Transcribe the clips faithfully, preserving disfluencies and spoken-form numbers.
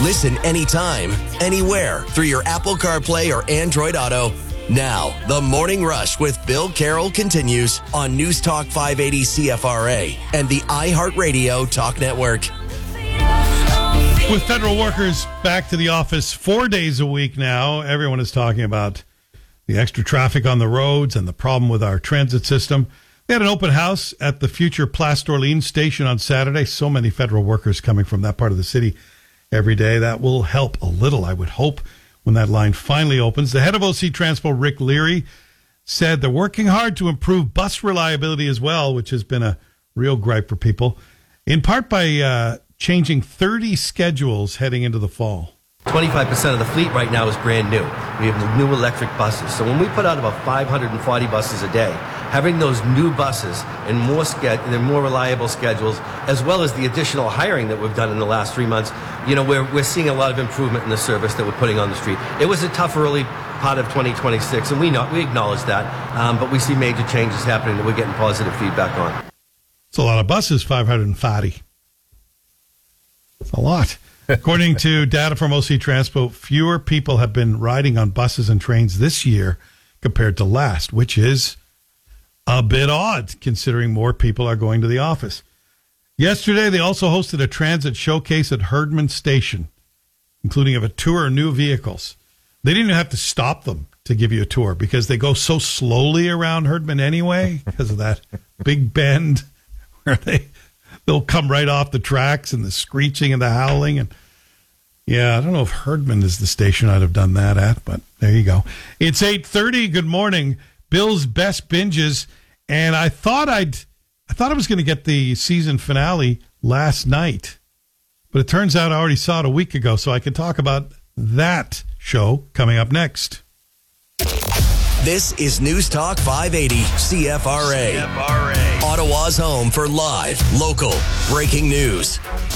Listen anytime, anywhere through your Apple CarPlay or Android Auto. Now, the Morning Rush with Bill Carroll continues on News Talk five eighty C F R A and the iHeartRadio Talk Network. With federal workers back to the office four days a week now, everyone is talking about the extra traffic on the roads and the problem with our transit system. They had an open house at the future Place d'Orléans station on Saturday. So many federal workers coming from that part of the city every day. That will help a little, I would hope, when that line finally opens. The head of O C Transpo, Rick Leary, said they're working hard to improve bus reliability as well, which has been a real gripe for people, in part by uh, changing thirty schedules heading into the fall. twenty-five percent of the fleet right now is brand new. We have new electric buses. So when we put out about five hundred forty buses a day, having those new buses and more ske- and more reliable schedules, as well as the additional hiring that we've done in the last three months, you know, we're we're seeing a lot of improvement in the service that we're putting on the street. It was a tough early part of twenty twenty-six, and we know, we acknowledge that, um, but we see major changes happening that we're getting positive feedback on. It's a lot of buses, five hundred forty. It's a lot. According to data from O C Transpo, fewer people have been riding on buses and trains this year compared to last, which is a bit odd considering more people are going to the office. Yesterday, they also hosted a transit showcase at Herdman Station, including of a tour of new vehicles. They didn't even have to stop them to give you a tour because they go so slowly around Herdman anyway because of that big bend where they, they'll come right off the tracks and the screeching and the howling. And yeah, I don't know if Herdman is the station I'd have done that at, but there you go. It's eight thirty. Good morning. Bill's best binges. And I thought I'd, I thought I was going to get the season finale last night, but it turns out I already saw it a week ago, so I can talk about that show coming up next. This is News Talk five eighty C F R A. C F R A. Ottawa's home for live, local, breaking news.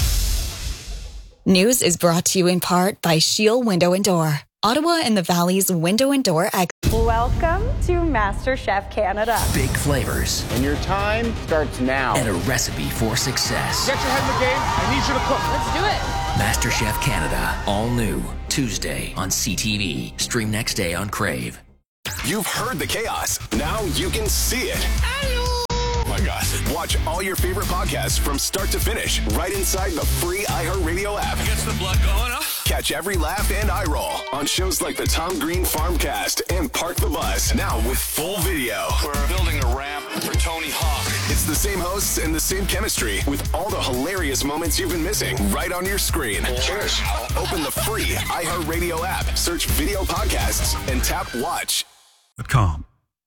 News is brought to you in part by Shield Window and Door, Ottawa and the Valley's window and door expert. Welcome to MasterChef Canada. Big flavors. And your time starts now. And a recipe for success. Get your head in the game. I need you to cook. Let's do it. MasterChef Canada. All new. Tuesday on C T V. Stream next day on Crave. You've heard the chaos. Now you can see it. Oh my God. Watch all your favorite podcasts from start to finish right inside the free iHeartRadio app. Gets the blood going, huh? Catch every laugh and eye roll on shows like the Tom Green Farmcast and Park the Bus. Now with full video. We're building a ramp for Tony Hawk. It's the same hosts and the same chemistry with all the hilarious moments you've been missing right on your screen. Cheers. Open the free iHeartRadio app, search video podcasts, and tap watch. Com.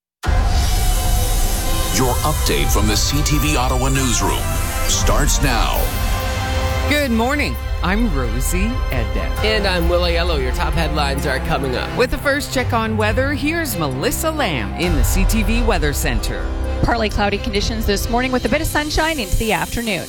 Your update from the C T V Ottawa newsroom starts now. Good morning. I'm Rosie Edden. And I'm Willa Yellow. Your top headlines are coming up. With the first check on weather, here's Melissa Lamb in the C T V Weather Center. Partly cloudy conditions this morning with a bit of sunshine into the afternoon.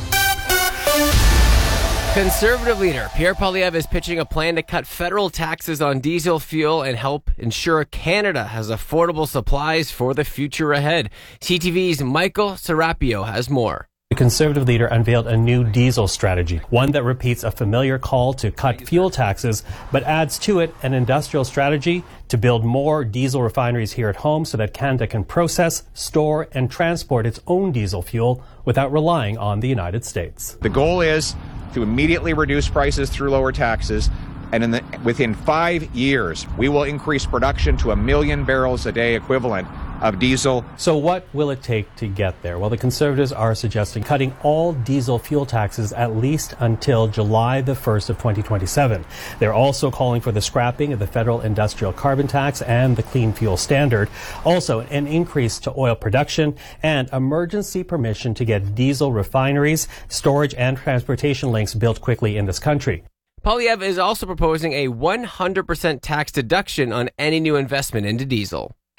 Conservative leader Pierre Poilievre is pitching a plan to cut federal taxes on diesel fuel and help ensure Canada has affordable supplies for the future ahead. C T V's Michael Serapio has more. The Conservative leader unveiled a new diesel strategy, one that repeats a familiar call to cut fuel taxes, but adds to it an industrial strategy to build more diesel refineries here at home so that Canada can process, store, and transport its own diesel fuel without relying on the United States. The goal is to immediately reduce prices through lower taxes, and in the, within five years, we will increase production to a million barrels a day equivalent of diesel. So what will it take to get there? Well, the Conservatives are suggesting cutting all diesel fuel taxes at least until July the first of twenty twenty-seven. They're also calling for the scrapping of the federal industrial carbon tax and the clean fuel standard. Also, an increase to oil production and emergency permission to get diesel refineries, storage, and transportation links built quickly in this country. Poilievre is also proposing a one hundred percent tax deduction on any new investment into diesel.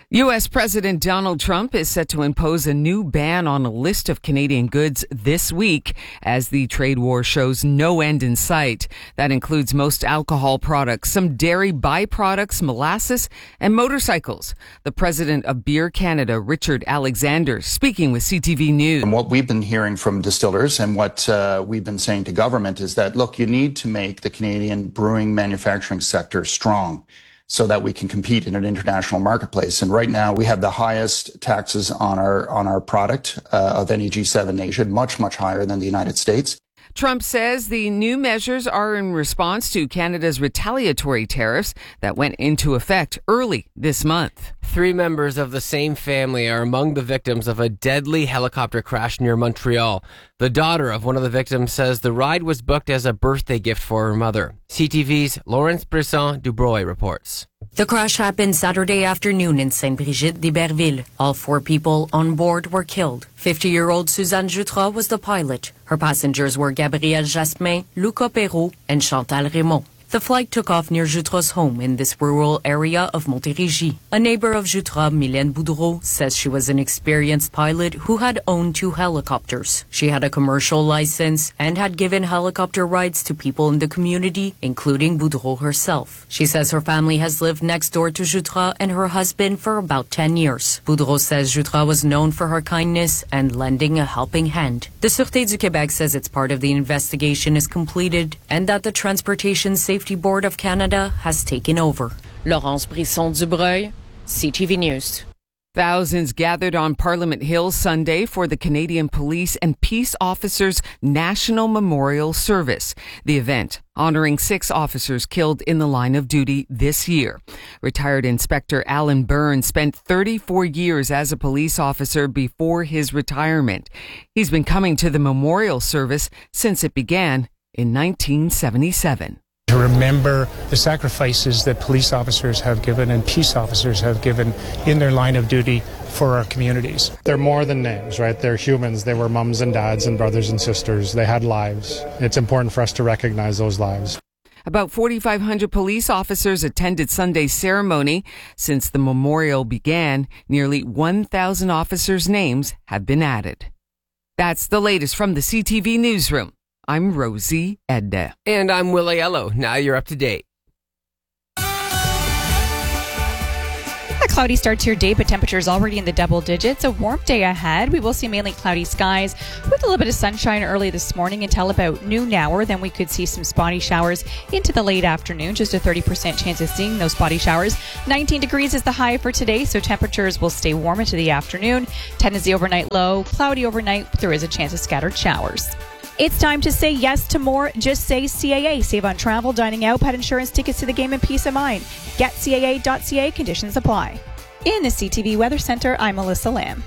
U S. President Donald Trump is set to impose a new ban on a list of Canadian goods this week as the trade war shows no end in sight. That includes most alcohol products, some dairy byproducts, molasses, and motorcycles. The president of Beer Canada, Richard Alexander, speaking with C T V News. And what we've been hearing from distillers and what uh, we've been saying to government is that, look, you need to make the Canadian brewing manufacturing sector strong so that we can compete in an international marketplace. And right now we have the highest taxes on our on our product uh, of any G seven nation, much, much higher than the United States. Trump says the new measures are in response to Canada's retaliatory tariffs that went into effect early this month. Three members of the same family are among the victims of a deadly helicopter crash near Montreal. The daughter of one of the victims says the ride was booked as a birthday gift for her mother. C T V's Lawrence Brisson-Dubroy reports. The crash happened Saturday afternoon in Sainte-Brigitte-d'Iberville. All four people on board were killed. fifty-year-old Suzanne Jutras was the pilot. Her passengers were Gabrielle Jasmin, Luca Perrault, and Chantal Raymond. The flight took off near Jutras' home in this rural area of Montérégie. A neighbor of Jutras, Mylène Boudreau, says she was an experienced pilot who had owned two helicopters. She had a commercial license and had given helicopter rides to people in the community, including Boudreau herself. She says her family has lived next door to Jutras and her husband for about ten years. Boudreau says Jutras was known for her kindness and lending a helping hand. The Sûreté du Québec says its part of the investigation is completed and that the Transportation Safety Safety Board of Canada has taken over. Laurence Brisson-Dubreuil, C T V News. Thousands gathered on Parliament Hill Sunday for the Canadian Police and Peace Officers National Memorial Service, the event honoring six officers killed in the line of duty this year. Retired Inspector Alan Byrne spent thirty-four years as a police officer before his retirement. He's been coming to the memorial service since it began in nineteen seventy-seven. To remember the sacrifices that police officers have given and peace officers have given in their line of duty for our communities. They're more than names, right? They're humans. They were mums and dads and brothers and sisters. They had lives. It's important for us to recognize those lives. About forty-five hundred police officers attended Sunday's ceremony. Since the memorial began, nearly one thousand officers' names have been added. That's the latest from the C T V Newsroom. I'm Rosie Edna. And I'm Will Aiello. Now you're up to date. A cloudy start to your day, but temperatures already in the double digits. A warm day ahead. We will see mainly cloudy skies with a little bit of sunshine early this morning until about noon hour. Then we could see some spotty showers into the late afternoon. Just a thirty percent chance of seeing those spotty showers. nineteen degrees is the high for today, so temperatures will stay warm into the afternoon. ten is the overnight low. Cloudy overnight, but there is a chance of scattered showers. It's time to say yes to more. Just say C A A. Save on travel, dining out, pet insurance, tickets to the game, and peace of mind. Get C A A dot C A. Conditions apply. In the C T V Weather Center, I'm Melissa Lamb.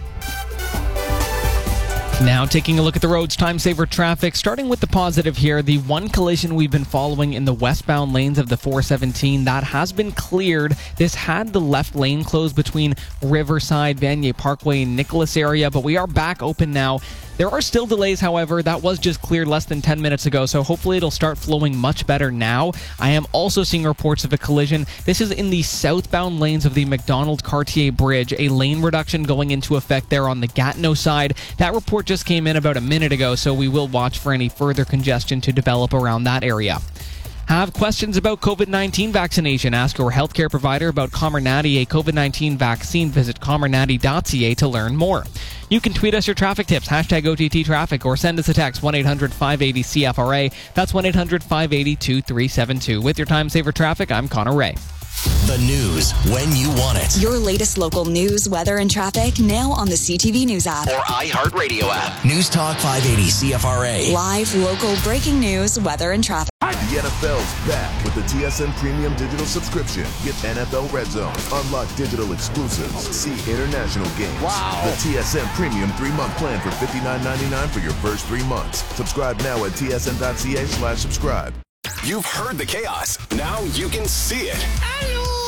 Now taking a look at the roads, time saver traffic, starting with the positive here. The one collision we've been following in the westbound lanes of the four seventeen, that has been cleared. This had the left lane closed between Riverside, Vanier Parkway, and Nicholas area, but we are back open now. There are still delays, however. That was just cleared less than ten minutes ago, so hopefully it'll start flowing much better now. I am also seeing reports of a collision. This is in the southbound lanes of the McDonald-Cartier Bridge, a lane reduction going into effect there on the Gatineau side. That report just came in about a minute ago, so we will watch for any further congestion to develop around that area. Have questions about COVID nineteen vaccination? Ask your healthcare provider about Comirnaty, a COVID nineteen vaccine. Visit comirnaty dot c a to learn more. You can tweet us your traffic tips, hashtag O T T traffic, or send us a text, one eight hundred five eight zero C F R A. That's one eight hundred five eight zero two three seven two. With your time saver traffic, I'm Connor Ray. The news when you want it. Your latest local news, weather, and traffic now on the C T V News app. Or iHeartRadio app. News Talk five eighty C F R A. Live, local, breaking news, weather, and traffic. The N F L's back with the T S N Premium Digital Subscription. Get N F L Red Zone, unlock digital exclusives, see international games. Wow. The T S N Premium three-month plan for fifty-nine ninety-nine for your first three months. Subscribe now at T S N dot C A slash subscribe. You've heard the chaos. Now you can see it.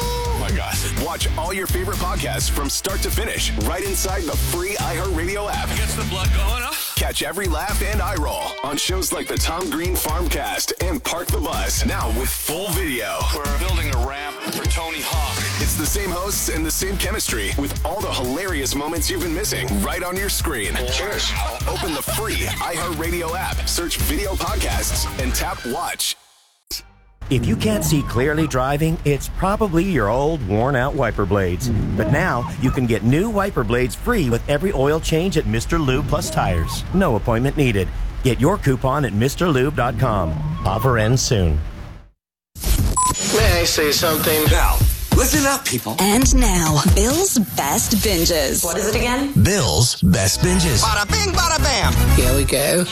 my God. Watch all your favorite podcasts from start to finish right inside the free iHeartRadio app. Gets the blood going, huh? Catch every laugh and eye roll on shows like the Tom Green Farmcast and Park the Bus, now with full video. We're building a ramp for Tony Hawk. It's the same hosts and the same chemistry with all the hilarious moments you've been missing right on your screen. Cheers. Open the free iHeartRadio app, search video podcasts, and tap watch. If you can't see clearly driving, it's probably your old, worn-out wiper blades. But now, you can get new wiper blades free with every oil change at Mister Lube Plus Tires. No appointment needed. Get your coupon at Mr Lube dot com. Offer ends soon. May I say something? Now, listen up, people. And now, Bill's Best Binges. What is it again? Bill's Best Binges. Bada bing, bada bam. Here we go.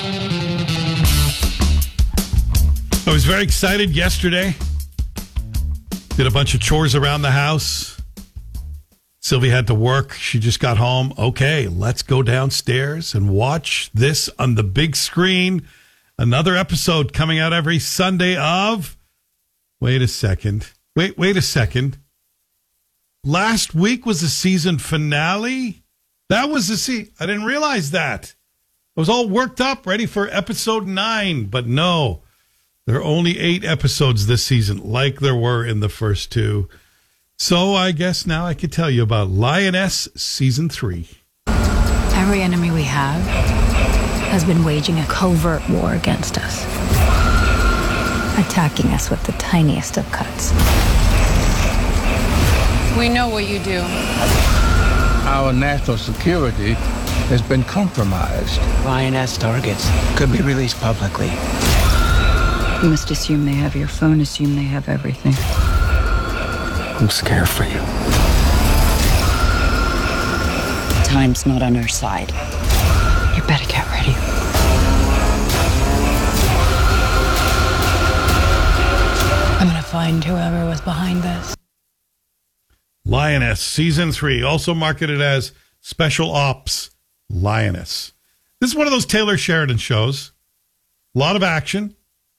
I was very excited yesterday. Did a bunch of chores around the house. Sylvie had to work. She just got home. Okay, let's go downstairs and watch this on the big screen. Another episode coming out every Sunday of... Wait a second. Wait, wait a second. Last week was the season finale? That was the season. I didn't realize that. I was all worked up, ready for episode nine, but no. There are only eight episodes this season, like there were in the first two. So I guess now I could tell you about Lioness Season three. Every enemy we have has been waging a covert war against us, attacking us with the tiniest of cuts. We know what you do. Our national security has been compromised. Lioness targets could be released publicly. You must assume they have your phone, assume they have everything. I'm scared for you. Time's not on our side. You better get ready. I'm gonna find whoever was behind this. Lioness Season three, also marketed as Special Ops Lioness. This is one of those Taylor Sheridan shows. A lot of action.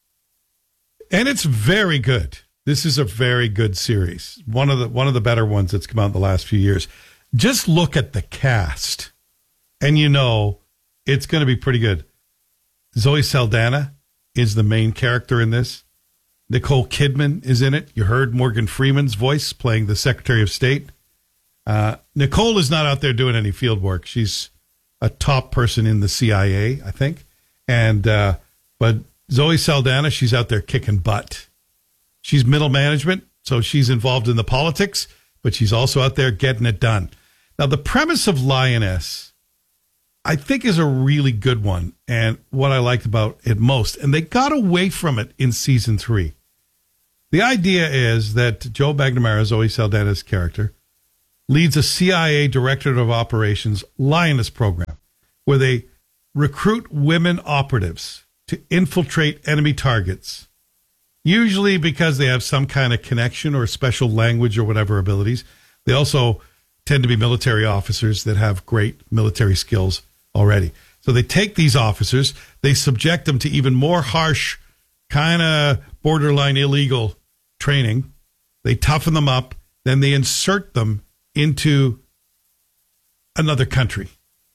And it's very good. This is a very good series. One of the one of the better ones that's come out in the last few years. Just look at the cast, and you know it's going to be pretty good. Zoe Saldana is the main character in this. Nicole Kidman is in it. You heard Morgan Freeman's voice playing the Secretary of State. Uh, Nicole is not out there doing any field work. She's a top person in the C I A, I think. And uh, but Zoe Saldana, she's out there kicking butt. She's middle management, so she's involved in the politics, but she's also out there getting it done. Now, the premise of Lioness, I think, is a really good one, and what I liked about it most. And they got away from it in season three. The idea is that Joe McNamara, Zoe Saldana's character, leads a C I A Directorate of Operations Lioness program, where they recruit women operatives to infiltrate enemy targets, usually because they have some kind of connection or special language or whatever abilities. They also tend to be military officers that have great military skills already. So they take these officers, they subject them to even more harsh, kind of borderline illegal training. They toughen them up, then they insert them into another country,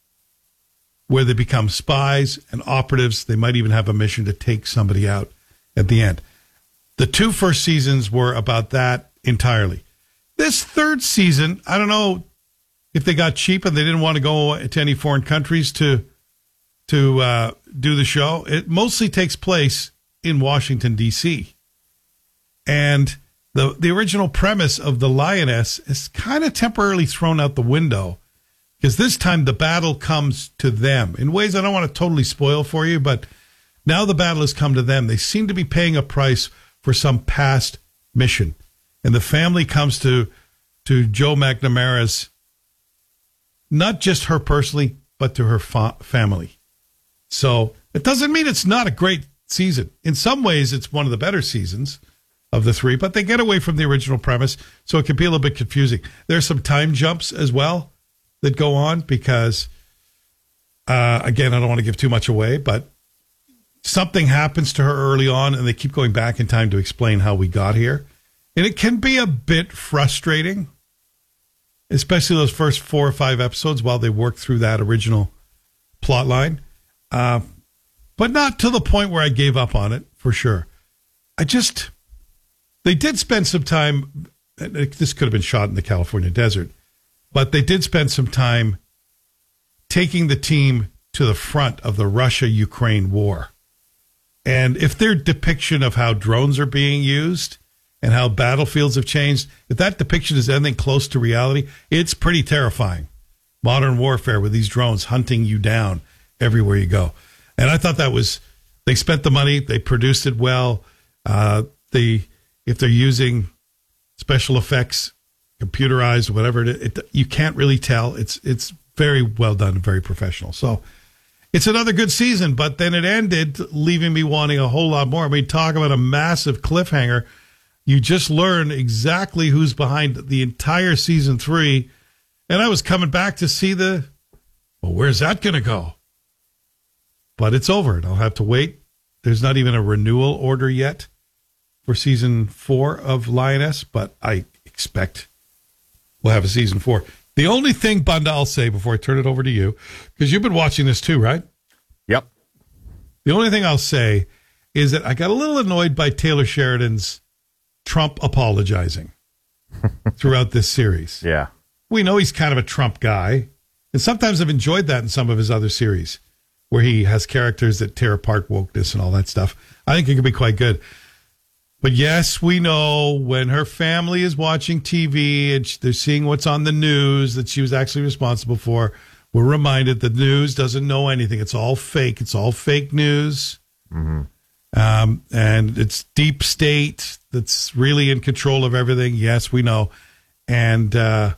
where they become spies and operatives. They might even have a mission to take somebody out at the end. The two first seasons were about that entirely. This third season, I don't know if they got cheap and they didn't want to go to any foreign countries to to uh, do the show. It mostly takes place in Washington, D C And the, the original premise of the Lioness is kind of temporarily thrown out the window, because this time the battle comes to them in ways I don't want to totally spoil for you, but now the battle has come to them. They seem to be paying a price for some past mission. And the family comes to to Joe McNamara's, not just her personally, but to her fa- family. So it doesn't mean it's not a great season. In some ways, it's one of the better seasons of the three, but they get away from the original premise, so it can be a little bit confusing. There's some time jumps as well that go on because, uh, again, I don't want to give too much away, but something happens to her early on, and they keep going back in time to explain how we got here. And it can be a bit frustrating, especially those first four or five episodes while they work through that original plot line. Uh, but not to the point where I gave up on it, for sure. I just, they did spend some time, this could have been shot in the California desert, but they did spend some time taking the team to the front of the Russia-Ukraine war. And if their depiction of how drones are being used and how battlefields have changed, if that depiction is anything close to reality, it's pretty terrifying. Modern warfare with these drones hunting you down everywhere you go. And I thought that was, they spent the money, they produced it well. Uh, they, if they're using special effects, computerized, whatever it is, it, you can't really tell. It's it's very well done, very professional. So it's another good season, but then it ended, leaving me wanting a whole lot more. I mean, talk about a massive cliffhanger. You just learn exactly who's behind the entire season three. And I was coming back to see the, well, where's that going to go? But it's over. And I'll have to wait. There's not even a renewal order yet for season four of Lioness, but I expect we'll have a season four. The only thing, Bunda, I'll say before I turn it over to you, because you've been watching this too, right? Yep. The only thing I'll say is that I got a little annoyed by Taylor Sheridan's Trump apologizing throughout this series. Yeah. We know he's kind of a Trump guy, and sometimes I've enjoyed that in some of his other series where he has characters that tear apart wokeness and all that stuff. I think it can be quite good. But yes, we know when her family is watching T V and they're seeing what's on the news that she was actually responsible for, we're reminded the news doesn't know anything. It's all fake. It's all fake news. Mm-hmm. Um, and it's deep state that's really in control of everything. Yes, we know. And uh,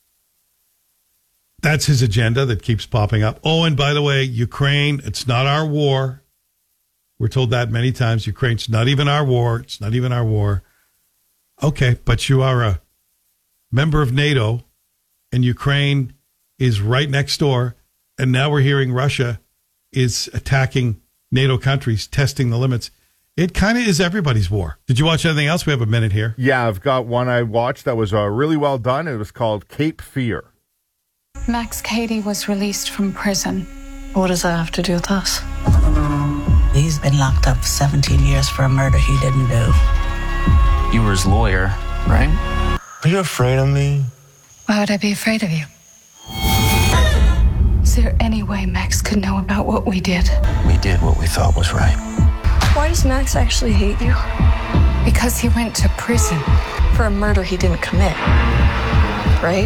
that's his agenda that keeps popping up. Oh, and by the way, Ukraine, it's not our war. We're told that many times. Ukraine's not even our war. It's not even our war. Okay, but you are a member of NATO, and Ukraine is right next door, and now we're hearing Russia is attacking NATO countries, testing the limits. It kind of is everybody's war. Did you watch anything else? We have a minute here. Yeah, I've got one I watched that was uh, really well done. It was called Cape Fear. Max Cady was released from prison. What does that have to do with us? He's been locked up for seventeen years for a murder he didn't do. You were his lawyer, right? Are you afraid of me? Why would I be afraid of you? Is there any way Max could know about what we did? We did what we thought was right. Why does Max actually hate you? Because he went to prison for a murder he didn't commit. Right?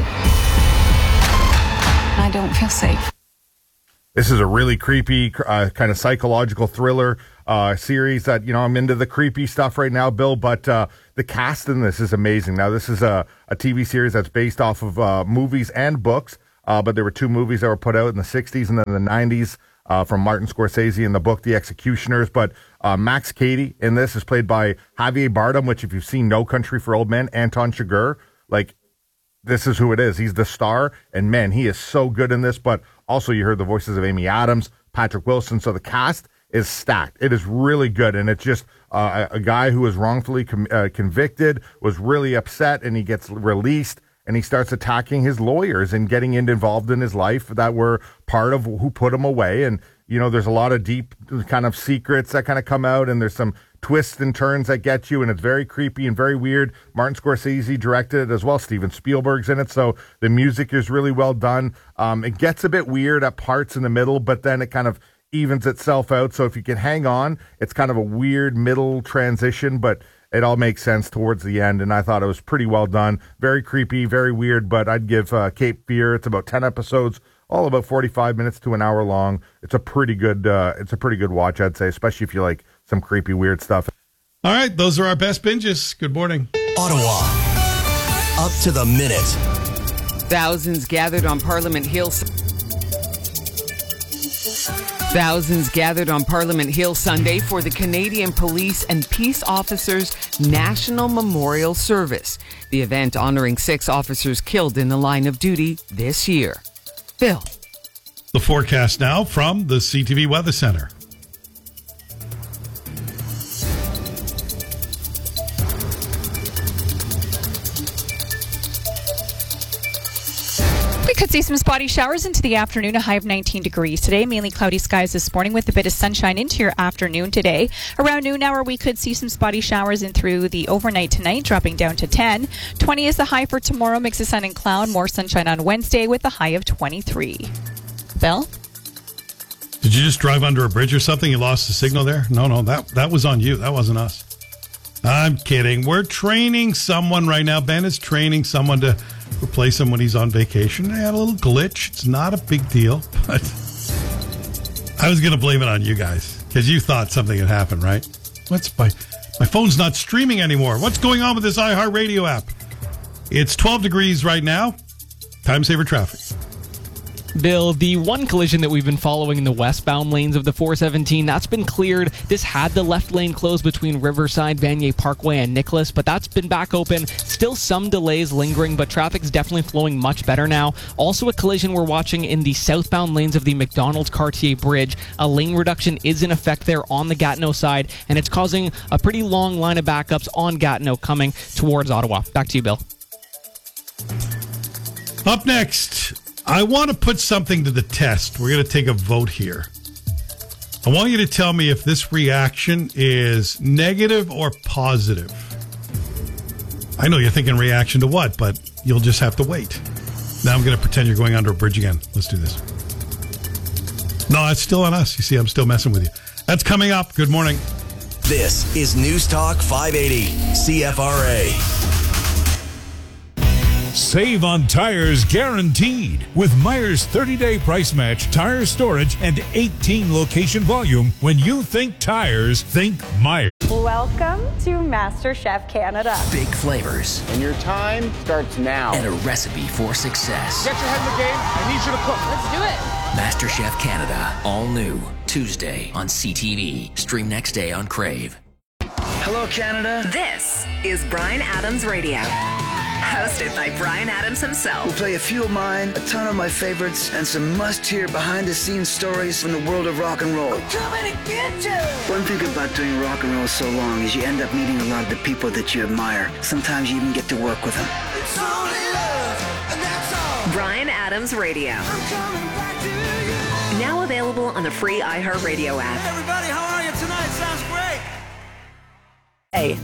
I don't feel safe. This is a really creepy, uh, kind of psychological thriller uh, series that, you know, I'm into the creepy stuff right now, Bill, but uh, the cast in this is amazing. Now, this is a, a T V series that's based off of uh, movies and books, uh, but there were two movies that were put out in the sixties and then the nineties uh, from Martin Scorsese in the book The Executioners. But uh, Max Cady in this is played by Javier Bardem, which if you've seen No Country for Old Men, Anton Chigurh, like, this is who it is. He's the star, and man, he is so good in this. But also, you heard the voices of Amy Adams, Patrick Wilson. So the cast is stacked. It is really good, and it's just uh, a, a guy who was wrongfully com- uh, convicted, was really upset, and he gets released, and he starts attacking his lawyers and getting involved in his life that were part of who put him away. And you know, there's a lot of deep kind of secrets that kind of come out, and there's some twists and turns that get you, and it's very creepy and very weird. Martin Scorsese directed it as well. Steven Spielberg's in it, so the music is really well done. Um, it gets a bit weird at parts in the middle, but then it kind of evens itself out. So if you can hang on, it's kind of a weird middle transition, but it all makes sense towards the end, and I thought it was pretty well done. Very creepy, very weird, but I'd give uh, Cape Fear, it's about ten episodes, all about forty-five minutes to an hour long. It's a pretty good, uh, it's a pretty good watch, I'd say, especially if you like some creepy, weird stuff. All right, those are our best binges. Good morning. Ottawa, up to the minute. Thousands gathered on Parliament Hill. Thousands gathered on Parliament Hill Sunday for the Canadian Police and Peace Officers National Memorial Service, the event honoring six officers killed in the line of duty this year. Bill. The forecast now from the C T V Weather Center. We could see some spotty showers into the afternoon, a high of nineteen degrees today. Mainly cloudy skies this morning with a bit of sunshine into your afternoon today. Around noon hour, we could see some spotty showers in through the overnight tonight, dropping down to ten. twenty is the high for tomorrow. Mix of sun and cloud. More sunshine on Wednesday with a high of twenty-three. Bill? Did you just drive under a bridge or something? You lost the signal there? No, no, that, that was on you. That wasn't us. I'm kidding. We're training someone right now. Ben is training someone to replace him when he's on vacation. They had a little glitch. It's not a big deal, but I was going to blame it on you guys because you thought something had happened, right? What's my my phone's not streaming anymore? What's going on with this iHeartRadio app? It's twelve degrees right now. Time saver traffic. Bill, the one collision that we've been following in the westbound lanes of the four seventeen, that's been cleared. This had the left lane closed between Riverside, Vanier Parkway, and Nicholas, but that's been back open. Still some delays lingering, but traffic's definitely flowing much better now. Also a collision we're watching in the southbound lanes of the McDonald-Cartier Bridge. A lane reduction is in effect there on the Gatineau side, and it's causing a pretty long line of backups on Gatineau coming towards Ottawa. Back to you, Bill. Up next, I want to put something to the test. We're going to take a vote here. I want you to tell me if this reaction is negative or positive. I know you're thinking reaction to what, but you'll just have to wait. Now I'm going to pretend you're going under a bridge again. Let's do this. No, it's still on us. You see, I'm still messing with you. That's coming up. Good morning. This is News Talk five eighty C F R A. Save on tires guaranteed with Meyer's thirty-day price match, tire storage, and eighteen location volume. When you think tires, think Meyer. Welcome to MasterChef Canada. Big flavors. And your time starts now. And a recipe for success. Get your head in the game. I need you to cook. Let's do it. MasterChef Canada. All new. Tuesday on C T V. Stream next day on Crave. Hello, Canada. This is Bryan Adams Radio. Hosted by Bryan Adams himself. We'll play a few of mine, a ton of my favorites, and some must-hear behind-the-scenes stories from the world of rock and roll. I'm coming to get you! One thing about doing rock and roll so long is you end up meeting a lot of the people that you admire. Sometimes you even get to work with them. It's only love, and that's all. Bryan Adams Radio. I'm coming back to you. Now available on the free iHeartRadio app. Hey everybody, how are you tonight? Sounds great. Hey.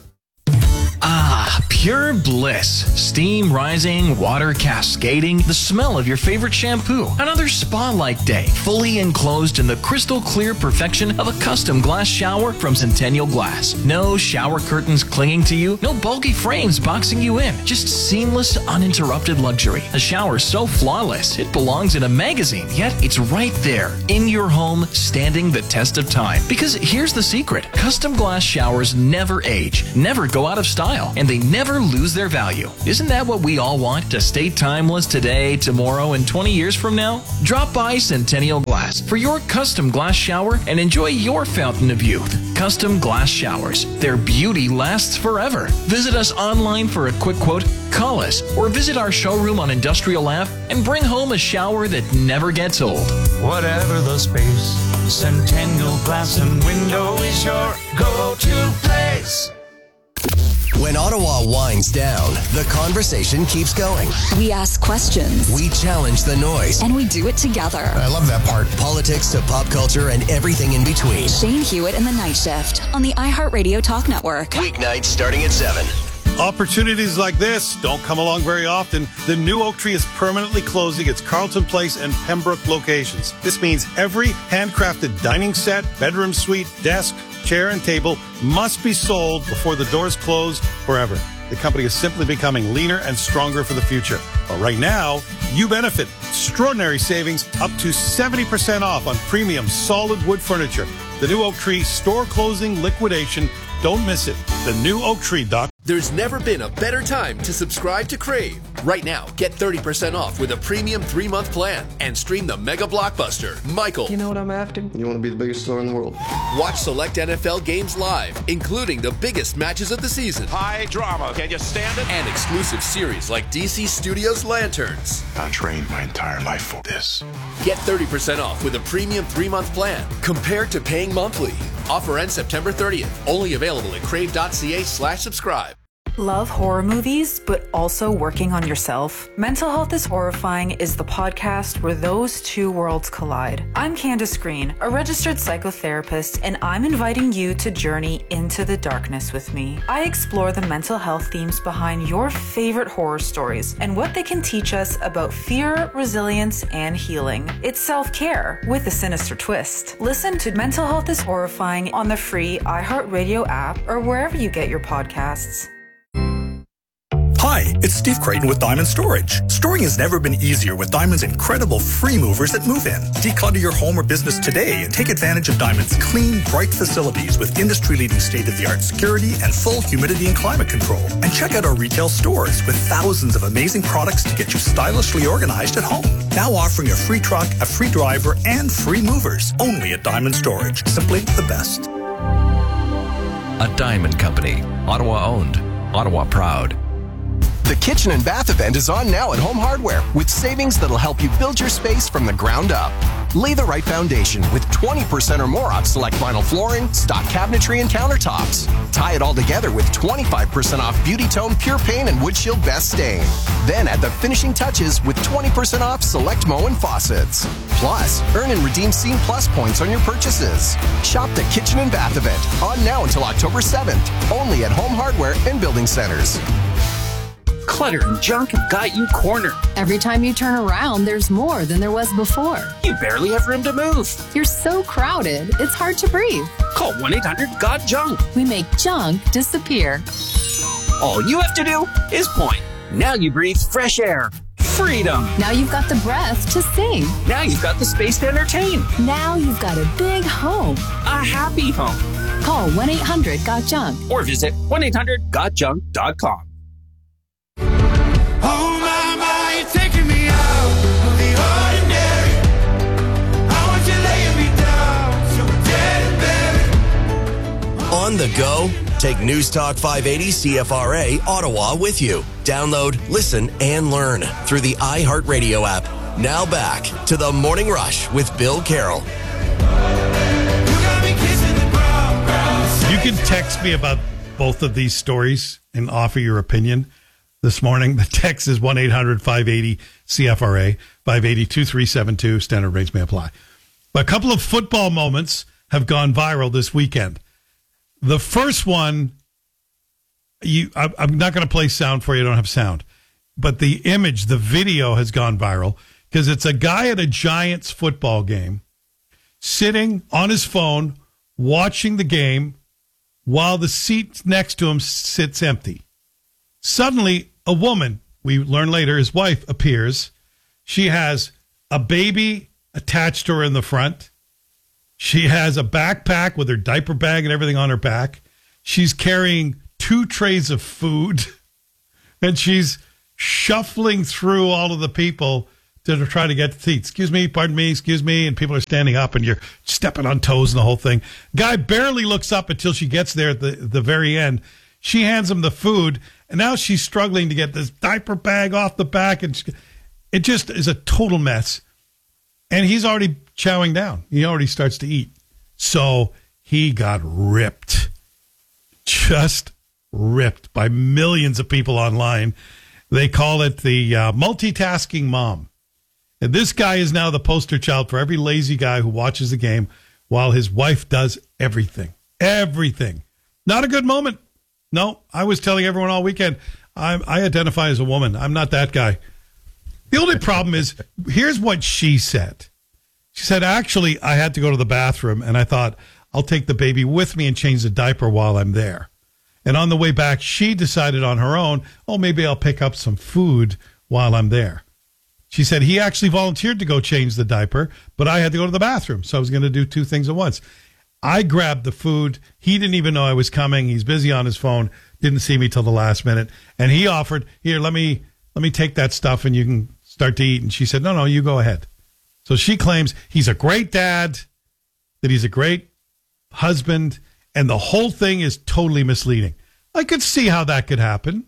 Ah, pure bliss. Steam rising, water cascading, the smell of your favorite shampoo. Another spa-like day, fully enclosed in the crystal clear perfection of a custom glass shower from Centennial Glass. No shower curtains clinging to you, no bulky frames boxing you in. Just seamless, uninterrupted luxury. A shower so flawless, it belongs in a magazine, yet it's right there, in your home, standing the test of time. Because here's the secret. Custom glass showers never age, never go out of style, and they never lose their value. Isn't that what we all want? To stay timeless today, tomorrow, and twenty years from now? Drop by Centennial Glass for your custom glass shower and enjoy your fountain of youth. Custom glass showers. Their beauty lasts forever. Visit us online for a quick quote, call us, or visit our showroom on Industrial Ave and bring home a shower that never gets old. Whatever the space, Centennial Glass and Window is your go-to place. When Ottawa winds down, the conversation keeps going. We ask questions. We challenge the noise. And we do it together. I love that part. Politics to pop culture and everything in between. Shane Hewitt and the Night Shift on the iHeartRadio Talk Network. Weeknights starting at seven. Opportunities like this don't come along very often. The new Oak Tree is permanently closing its Carlton Place and Pembroke locations. This means every handcrafted dining set, bedroom suite, desk, chair, and table must be sold before the doors close forever. The company is simply becoming leaner and stronger for the future. But right now, you benefit. Extraordinary savings up to seventy percent off on premium solid wood furniture. The new Oak Tree store closing liquidation. Don't miss it. The new oak tree dot com. There's never been a better time to subscribe to Crave. Right now, get thirty percent off with a premium three-month plan and stream the mega blockbuster, Michael. You know what I'm after? You want to be the biggest star in the world. Watch select N F L games live, including the biggest matches of the season. High drama. Can you stand it? And exclusive series like D C Studios Lanterns. I trained my entire life for this. Get thirty percent off with a premium three-month plan compared to paying monthly. Offer ends September thirtieth. Only available at crave.ca slash subscribe. Love horror movies, but also working on yourself? Mental Health is Horrifying is the podcast where those two worlds collide. I'm Candace Green, a registered psychotherapist, and I'm inviting you to journey into the darkness with me. I explore the mental health themes behind your favorite horror stories and what they can teach us about fear, resilience, and healing. It's self-care with a sinister twist. Listen to Mental Health is Horrifying on the free iHeartRadio app or wherever you get your podcasts. Hi, it's Steve Creighton with Diamond Storage. Storing has never been easier with Diamond's incredible free movers at Move In. Declutter your home or business today and take advantage of Diamond's clean, bright facilities with industry-leading state-of-the-art security and full humidity and climate control. And check out our retail stores with thousands of amazing products to get you stylishly organized at home. Now offering a free truck, a free driver, and free movers. Only at Diamond Storage. Simply the best. A Diamond Company. Ottawa owned. Ottawa proud. The Kitchen and Bath event is on now at Home Hardware with savings that'll help you build your space from the ground up. Lay the right foundation with twenty percent or more off select vinyl flooring, stock cabinetry, and countertops. Tie it all together with twenty-five percent off Beauty Tone Pure Paint and Wood Shield Best Stain. Then add the finishing touches with twenty percent off select Moen faucets. Plus, earn and redeem Scene Plus points on your purchases. Shop the Kitchen and Bath event on now until October seventh, only at Home Hardware and Building Centers. Clutter and junk have got you cornered. Every time you turn around, there's more than there was before. You barely have room to move. You're so crowded, it's hard to breathe. Call one eight hundred got junk. We make junk disappear. All you have to do is point. Now you breathe fresh air. Freedom. Now you've got the breath to sing. Now you've got the space to entertain. Now you've got a big home. A happy home. Call one eight hundred got junk. Or visit one eight hundred got junk dot com. Oh my, my, you're taking me out of the ordinary. I want you laying me down so dead and buried. On the go, take News Talk five eighty C F R A Ottawa with you. Download, listen, and learn through the iHeartRadio app. Now back to the Morning Rush with Bill Carroll. You can text me about both of these stories and offer your opinion. This morning, the text is one eight hundred five eighty C F R A, five eighty two three seven two. Standard rates may apply. But a couple of football moments have gone viral this weekend. The first one, you, I, I'm not going to play sound for you. I don't have sound. But the image, the video has gone viral because it's a guy at a Giants football game sitting on his phone watching the game while the seat next to him sits empty. Suddenly, a woman, we learn later, his wife, appears. She has a baby attached to her in the front. She has a backpack with her diaper bag and everything on her back. She's carrying two trays of food. And she's shuffling through all of the people to try to get to seats. Excuse me, pardon me, excuse me. And people are standing up and you're stepping on toes and the whole thing. Guy barely looks up until she gets there at the, the very end. She hands him the food. And now she's struggling to get this diaper bag off the back. And she, it just is a total mess. And he's already chowing down. He already starts to eat. So he got ripped. Just ripped by millions of people online. They call it the uh, multitasking mom. And this guy is now the poster child for every lazy guy who watches the game while his wife does everything. Everything. Not a good moment. No, I was telling everyone all weekend, I'm, I identify as a woman. I'm not that guy. The only problem is, here's what she said. She said, actually, I had to go to the bathroom, and I thought, I'll take the baby with me and change the diaper while I'm there. And on the way back, she decided on her own, oh, maybe I'll pick up some food while I'm there. She said, he actually volunteered to go change the diaper, but I had to go to the bathroom, so I was going to do two things at once. I grabbed the food. He didn't even know I was coming. He's busy on his phone. Didn't see me till the last minute. And he offered, here, let me let me take that stuff and you can start to eat. And she said, no, no, you go ahead. So she claims he's a great dad, that he's a great husband, and the whole thing is totally misleading. I could see how that could happen.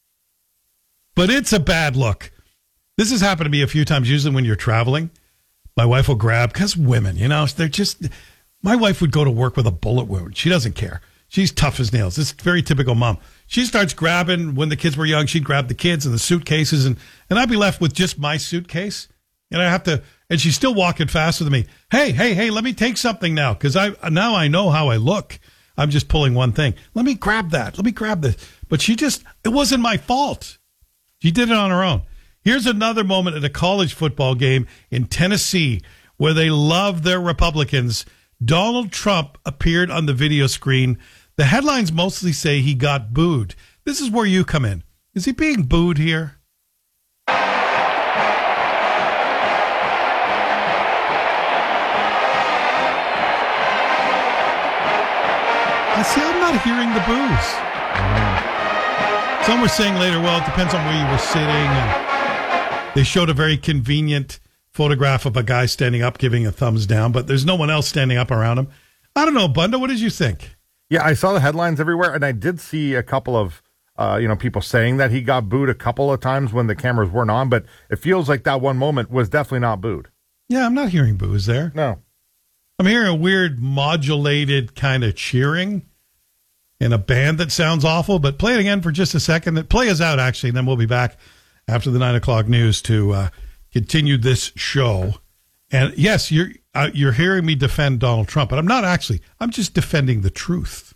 But it's a bad look. This has happened to me a few times, usually when you're traveling. My wife will grab, because women, you know, they're just... My wife would go to work with a bullet wound. She doesn't care. She's tough as nails. It's very typical mom. She starts grabbing, when the kids were young, she'd grab the kids and the suitcases, and, and I'd be left with just my suitcase. And I have to, and she's still walking faster than me. Hey, hey, hey, let me take something now, because I now I know how I look. I'm just pulling one thing. Let me grab that. Let me grab this. But she just, it wasn't my fault. She did it on her own. Here's another moment at a college football game in Tennessee where they love their Republicans. Donald Trump appeared on the video screen. The headlines mostly say he got booed. This is where you come in. Is he being booed here? I see, I'm not hearing the boos. Some were saying later, well, it depends on where you were sitting. And they showed a very convenient photograph of a guy standing up giving a thumbs down, but there's no one else standing up around him. I don't know, Bunda, what did you think? Yeah, I saw the headlines everywhere, and I did see a couple of uh, you know, people saying that he got booed a couple of times when the cameras weren't on, but it feels like that one moment was definitely not booed. Yeah, I'm not hearing boos there. No. I'm hearing a weird modulated kind of cheering in a band that sounds awful, but play it again for just a second. Play us out, actually, and then we'll be back after the nine o'clock news to uh, continue this show. And yes, you're uh, you're hearing me defend Donald Trump, but I'm not actually. I'm just defending the truth.